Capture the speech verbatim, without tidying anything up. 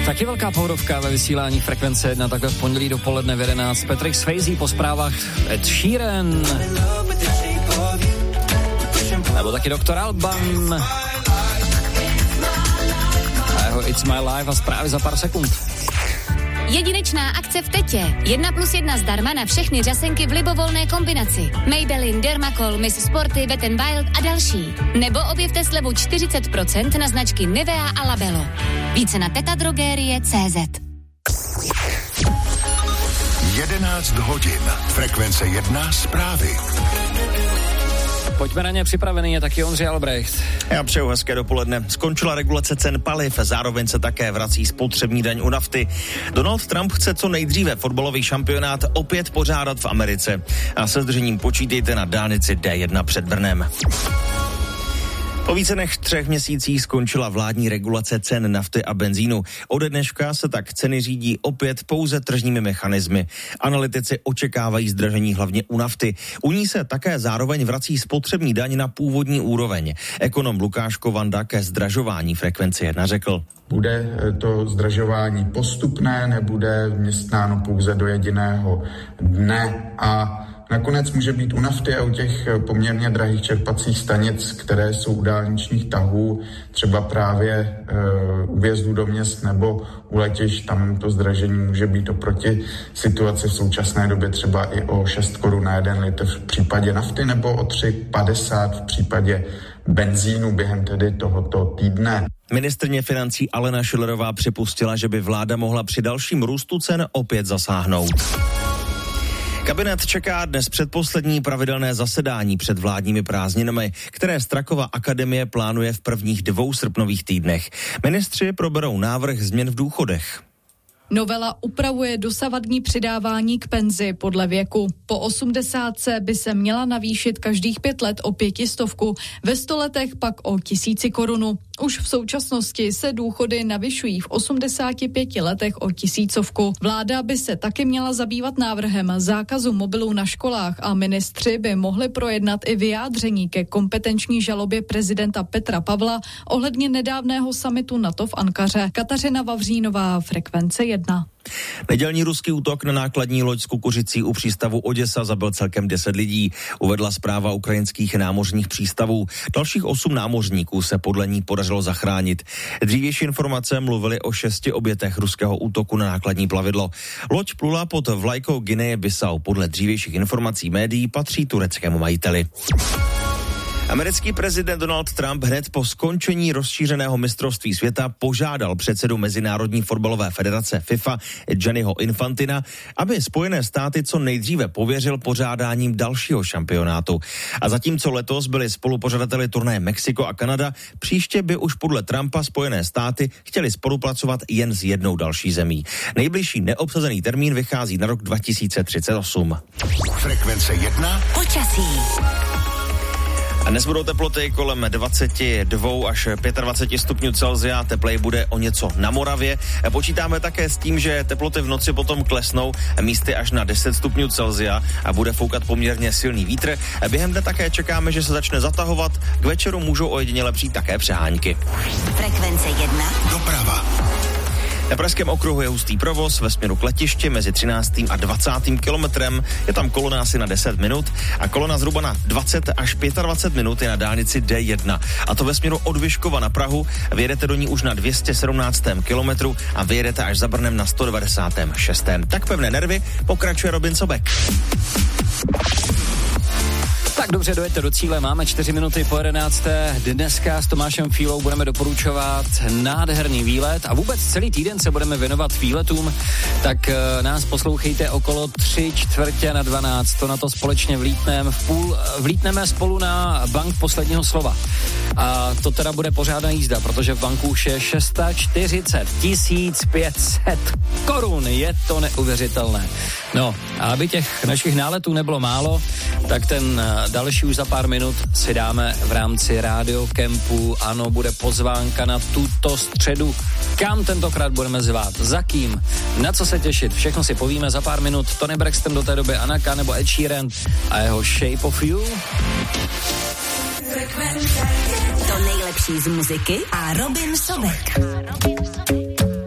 Taky velká pohodovka ve vysílání Frekvence jedna, takhle v pondělí dopoledne v jedenáct. Patrick Swayze po zprávách Ed Sheeran. Nebo taky doktor Alban. A jeho It's My Life a zprávy za pár sekund. Jedinečná akce v Tetě. Jedna plus jedna zdarma na všechny řasenky v libovolné kombinaci. Maybelline, Dermacol, Miss Sporty, Wet n Wild a další. Nebo objevte slevu čtyřicet procent na značky Nivea a Labello. Více na tetadrogerie tečka cé zet. jedenáct hodin. Frekvence jedna zprávy. Pojďme na ně, připravený je taky Ondřej Albrecht. Já přeju hezké dopoledne. Skončila regulace cen paliv, zároveň se také vrací spotřební daň u nafty. Donald Trump chce co nejdříve fotbalový šampionát opět pořádat v Americe. A se zdržením počítejte na dálnici D jedna před Brnem. Po více než třech měsících skončila vládní regulace cen nafty a benzínu. Ode dneška se tak ceny řídí opět pouze tržními mechanismy. Analytici očekávají zdražení hlavně u nafty. U ní se také zároveň vrací spotřební daň na původní úroveň. Ekonom Lukáš Kovanda ke zdražování Frekvence jedna řekl. Bude to zdražování postupné, nebude vměstnáno pouze do jediného dne a nakonec může být u nafty a u těch poměrně drahých čerpacích stanic, které jsou u dálničních tahů, třeba právě e, u vjezdu do měst nebo u letišť, tam to zdražení může být oproti situaci v současné době třeba i o šest korun na jeden litr v případě nafty nebo o tři padesát v případě benzínu během tedy tohoto týdne. Ministryně financí Alena Schillerová připustila, že by vláda mohla při dalším růstu cen opět zasáhnout. Kabinet čeká dnes předposlední pravidelné zasedání před vládními prázdninami, které Strakova akademie plánuje v prvních dvou srpnových týdnech. Ministři proberou návrh změn v důchodech. Novela upravuje dosavadní přidávání k penzi podle věku. Po osmdesátce by se měla navýšit každých pět let o pětistovku, ve sto letech pak o tisíci korunu. Už v současnosti se důchody navyšují v osmdesáti pěti letech o tisícovku. Vláda by se taky měla zabývat návrhem zákazu mobilů na školách a ministři by mohli projednat i vyjádření ke kompetenční žalobě prezidenta Petra Pavla ohledně nedávného summitu NATO v Ankaře. Kateřina Vavřínová, Frekvence jedna. Nedělní ruský útok na nákladní loď s kukuřicí u přístavu Oděsa zabil celkem deset lidí, uvedla zpráva ukrajinských námořních přístavů. Dalších osm námořníků se podle ní podařilo zachránit. Dřívější informace mluvily o šesti obětech ruského útoku na nákladní plavidlo. Loď plula pod vlajkou Guineje-Bissau. Podle dřívějších informací médií patří tureckému majiteli. Americký prezident Donald Trump hned po skončení rozšířeného mistrovství světa požádal předsedu Mezinárodní fotbalové federace FIFA Gianniho Infantina, aby Spojené státy co nejdříve pověřil pořádáním dalšího šampionátu. A zatímco letos byli spolupořadateli turnaje Mexiko a Kanada, příště by už podle Trumpa Spojené státy chtěli spolupracovat jen s jednou další zemí. Nejbližší neobsazený termín vychází na rok dva tisíce třicet osm. Frekvence jedna. Počasí. A dnes budou teploty kolem dvacet dva až dvacet pět stupňů Celsia, teplej bude o něco na Moravě. Počítáme také s tím, že teploty v noci potom klesnou místy až na deset stupňů Celsia a bude foukat poměrně silný vítr. Během dne také čekáme, že se začne zatahovat, k večeru můžou ojediněle přijít také přehánky. Frekvence jedna. Doprava. Na Pražském okruhu je hustý provoz ve směru k letišti mezi třináctým a dvacátým kilometrem. Je tam kolona asi na deset minut a kolona zhruba na dvacet až dvacet pět minut je na dálnici D jedna. A to ve směru od Vyškova na Prahu. Vyjedete do ní už na dvě stě sedmnáctém kilometru a vyjedete až za Brnem na sto devadesátém šestém Tak pevné nervy, pokračuje Robin Sobek. Tak dobře, dojete do cíle, máme čtyři minuty po jedenácté Dneska s Tomášem Fílou budeme doporučovat nádherný výlet a vůbec celý týden se budeme věnovat výletům, tak uh, nás poslouchejte okolo tři čtvrtě na dvanáct, to na to společně vlítneme, v půl, vlítneme spolu na bank posledního slova. A to teda bude pořádná jízda, protože v banku už je čtyřicet šest tisíc pět set korun, je to neuvěřitelné. No a aby těch našich náletů nebylo málo, tak ten další už za pár minut si dáme v rámci Radio Campu. Ano, bude pozvánka na tuto středu. Kam tentokrát budeme zvát? Za kým? Na co se těšit? Všechno si povíme za pár minut. Tony Braxton do té doby, Anaka nebo Ed Sheeran a jeho Shape of You. To nejlepší z muziky a Robin Sobek.